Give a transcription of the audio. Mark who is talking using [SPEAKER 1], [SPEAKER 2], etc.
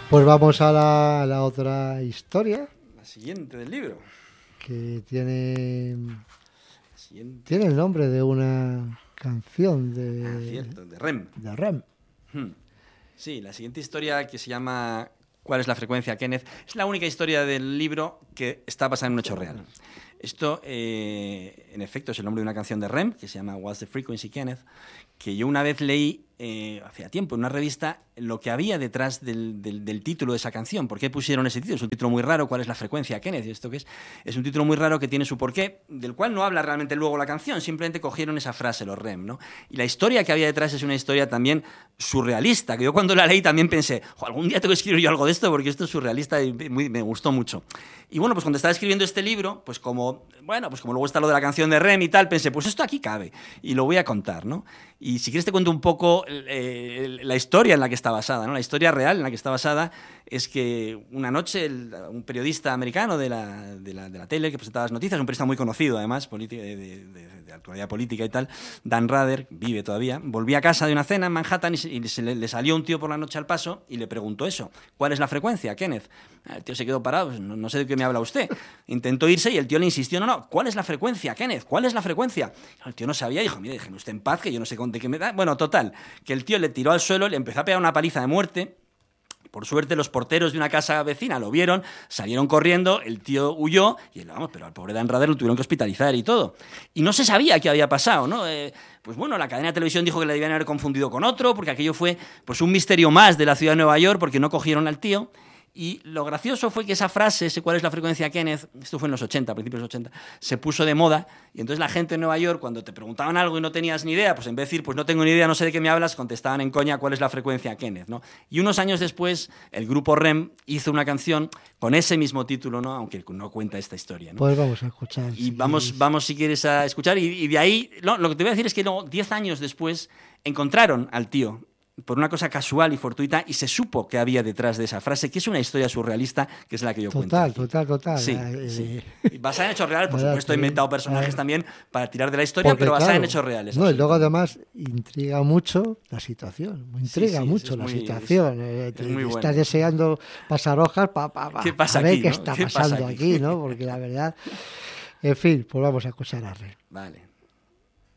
[SPEAKER 1] Pues vamos a la otra historia.
[SPEAKER 2] La siguiente del libro.
[SPEAKER 1] Que tiene el nombre de una canción
[SPEAKER 2] cierto, de Rem.
[SPEAKER 1] De Rem.
[SPEAKER 2] Sí, la siguiente historia, que se llama ¿Cuál es la frecuencia, Kenneth?, es la única historia del libro que está basada en un hecho real. Esto, en efecto, es el nombre de una canción de Rem, que se llama What's the Frequency, Kenneth?, que yo una vez leí hacía tiempo en una revista lo que había detrás del título de esa canción. ¿Por qué pusieron ese título? Es un título muy raro. ¿Cuál es la frecuencia, Kenneth? ¿Y esto qué es? Es un título muy raro que tiene su porqué, del cual no habla realmente luego la canción. Simplemente cogieron esa frase, los Rem, ¿no? Y la historia que había detrás es una historia también surrealista, que yo cuando la leí también pensé, algún día tengo que escribir yo algo de esto, porque esto es surrealista y me gustó mucho. Y bueno, pues cuando estaba escribiendo este libro, pues como luego está lo de la canción de Rem y tal, pensé, pues esto aquí cabe y lo voy a contar, ¿no? Y si quieres te cuento un poco la historia en la que está basada, ¿no? La historia real en la que está basada es que una noche un periodista americano de la tele que presentaba las noticias, un periodista muy conocido además, de actualidad política y tal, Dan Rather, vive todavía, volvía a casa de una cena en Manhattan y le salió un tío por la noche al paso y le preguntó eso, ¿cuál es la frecuencia, Kenneth? El tío se quedó parado, pues no sé de qué me habla usted. Intentó irse y el tío le insistió, no, ¿cuál es la frecuencia, Kenneth? ¿Cuál es la frecuencia? El tío no sabía y dijo, mire, déjeme usted en paz, que yo no sé de qué me da. Bueno, total, que el tío le tiró al suelo, le empezó a pegar una paliza de muerte. Por suerte, los porteros de una casa vecina lo vieron, salieron corriendo, el tío huyó, y pero al pobre Dan Rather lo tuvieron que hospitalizar y todo. Y no se sabía qué había pasado, ¿no? Pues bueno, la cadena de televisión dijo que le debían haber confundido con otro, porque aquello fue pues un misterio más de la ciudad de Nueva York, porque no cogieron al tío. Y lo gracioso fue que esa frase, ese ¿cuál es la frecuencia, Kenneth?, esto fue en los 80, a principios de los 80, se puso de moda, y entonces la gente en Nueva York, cuando te preguntaban algo y no tenías ni idea, pues en vez de decir, pues no tengo ni idea, no sé de qué me hablas, contestaban en coña ¿cuál es la frecuencia, Kenneth?, ¿no? Y unos años después, el grupo Rem hizo una canción con ese mismo título, ¿no? Aunque no cuenta esta historia, ¿no?
[SPEAKER 1] Pues vamos a escuchar.
[SPEAKER 2] Y vamos si quieres a escuchar, y de ahí, lo que te voy a decir es que luego, 10 años después, encontraron al tío, por una cosa casual y fortuita, y se supo que había detrás de esa frase, que es una historia surrealista, que es la que yo cuento aquí.
[SPEAKER 1] Total.
[SPEAKER 2] Sí. Basada en hechos reales, por supuesto, he inventado personajes también para tirar de la historia, pero basada en hechos reales.
[SPEAKER 1] No, y luego además intriga mucho la situación, situación.
[SPEAKER 2] Es muy bueno.
[SPEAKER 1] Estás deseando pasar hojas
[SPEAKER 2] ¿Qué pasa
[SPEAKER 1] a ver
[SPEAKER 2] aquí,
[SPEAKER 1] qué
[SPEAKER 2] ¿no?
[SPEAKER 1] está
[SPEAKER 2] ¿Qué
[SPEAKER 1] pasando
[SPEAKER 2] pasa
[SPEAKER 1] aquí, ¿no? Porque la verdad... En fin, pues vamos a escuchar a Rem.
[SPEAKER 2] Vale.